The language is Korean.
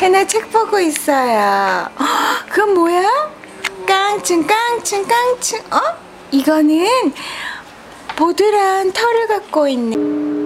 해나 책 보고 있어요. 그건 뭐야? 깡충 깡충 깡충. 이거는 보드란 털을 갖고 있는